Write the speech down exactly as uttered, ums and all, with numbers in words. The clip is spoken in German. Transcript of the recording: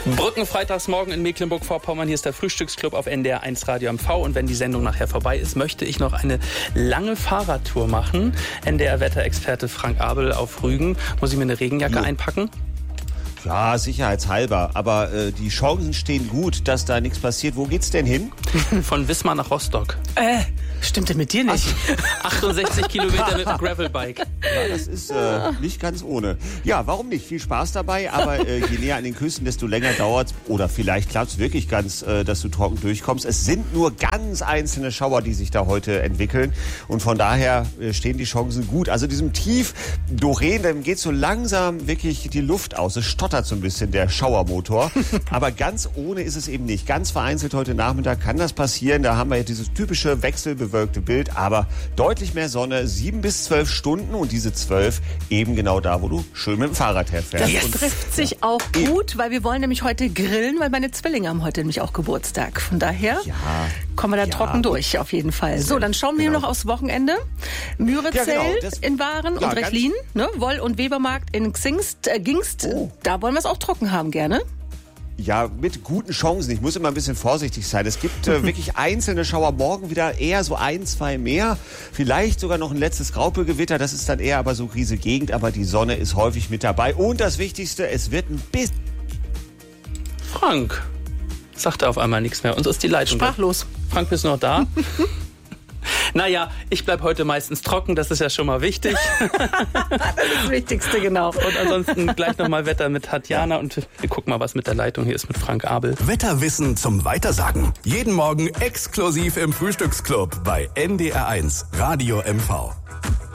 Brückenfreitagsmorgen in Mecklenburg-Vorpommern. Hier ist der Frühstücksclub auf N D R eins Radio M V. Und wenn die Sendung nachher vorbei ist, möchte ich noch eine lange Fahrradtour machen. N D R-Wetterexperte Frank Abel auf Rügen. Muss ich mir eine Regenjacke ja. einpacken? Ja, sicherheitshalber. Aber äh, die Chancen stehen gut, dass da nichts passiert. Wo geht's denn hin? Von Wismar nach Rostock. Äh, stimmt denn mit dir nicht? achtundsechzig Kilometer mit einem Gravelbike. Ja, das ist äh, nicht ganz ohne. Ja, warum nicht? Viel Spaß dabei. Aber äh, je näher an den Küsten, desto länger dauert es. Oder vielleicht klappt es wirklich ganz, äh, dass du trocken durchkommst. Es sind nur ganz einzelne Schauer, die sich da heute entwickeln. Und von daher äh, stehen die Chancen gut. Also diesem Tief Doreen, dem geht so langsam wirklich die Luft aus. Es stottert so ein bisschen der Schauermotor. Aber ganz ohne ist es eben nicht. Ganz vereinzelt heute Nachmittag kann das passieren. Da haben wir ja dieses typische wechselbewölkte Bild. Aber deutlich mehr Sonne, sieben bis zwölf Stunden. Und diese zwölf eben genau da, wo du schön mit dem Fahrrad herfährst. Das yes. trifft sich ja. auch gut, weil wir wollen nämlich heute grillen, weil meine Zwillinge haben heute nämlich auch Geburtstag. Von daher ja. kommen wir da ja. trocken durch, auf jeden Fall. So, dann schauen wir genau. noch aufs Wochenende. Mürizell ja, genau. in Waren ja, und Rechlin, ne? Woll- und Webermarkt in Xingst, äh, Gingst. Oh. Da wollen wir es auch trocken haben, gerne. Ja, mit guten Chancen. Ich muss immer ein bisschen vorsichtig sein. Es gibt äh, wirklich einzelne Schauer, morgen wieder eher so ein, zwei mehr. Vielleicht sogar noch ein letztes Graupelgewitter. Das ist dann eher aber so Riese Gegend. Aber die Sonne ist häufig mit dabei. Und das Wichtigste, es wird ein bisschen... Frank, sagte auf einmal nichts mehr. Uns ist die Leitung sprachlos. Weg. Frank, bist du noch da? Naja, ich bleib heute meistens trocken, das ist ja schon mal wichtig. Das ist das Wichtigste, genau. Und ansonsten gleich nochmal Wetter mit Tatjana und wir gucken mal, was mit der Leitung hier ist mit Frank Abel. Wetterwissen zum Weitersagen. Jeden Morgen exklusiv im Frühstücksclub bei N D R eins Radio M V.